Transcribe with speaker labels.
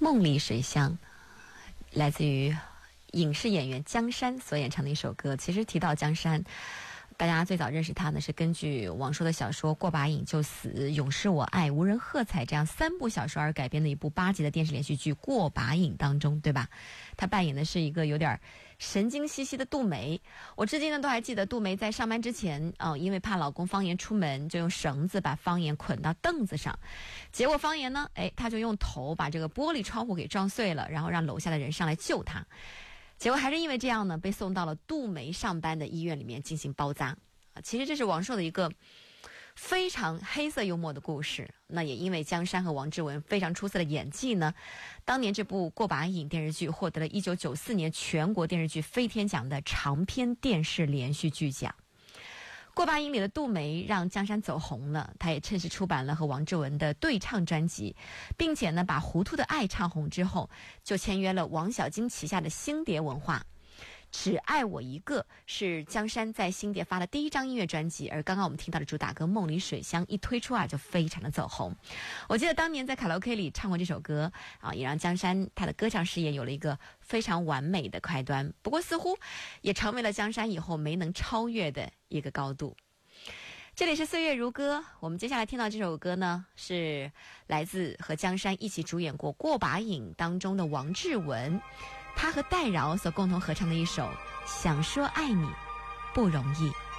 Speaker 1: 梦里水乡，来自于影视演员江山所演唱的一首歌。其实提到江山，大家最早认识他呢是根据王朔的小说《过把瘾就死》《永是我爱》《无人喝彩》这样3部小说而改编的一部8集的电视连续剧《过把瘾》当中，对吧？他扮演的是一个有点神经兮兮的杜梅。我至今呢都还记得，杜梅在上班之前因为怕老公方言出门，就用绳子把方言捆到凳子上，结果方言呢他就用头把这个玻璃窗户给撞碎了，然后让楼下的人上来救他。结果还是因为这样呢，被送到了杜梅上班的医院里面进行包扎。其实这是王朔的一个非常黑色幽默的故事。那也因为江山和王志文非常出色的演技呢，当年这部《过把瘾》电视剧获得了1994年全国电视剧飞天奖的长篇电视连续剧奖。过把瘾里的杜梅让江山走红了，他也趁势出版了和王志文的对唱专辑，并且呢把《糊涂的爱》唱红之后，就签约了王小晶旗下的星蝶文化。只爱我一个是江山在星蝶发的第1张音乐专辑，而刚刚我们听到的主打歌《梦里水乡》一推出就非常的走红。我记得当年在卡拉 OK 里唱过这首歌也让江山他的歌唱事业有了一个非常完美的开端，不过似乎也成为了江山以后没能超越的一个高度。这里是岁月如歌，我们接下来听到这首歌呢，是来自和江山一起主演过《过把瘾》当中的王志文，他和戴娆所共同合唱的一首《想说爱你不容易》。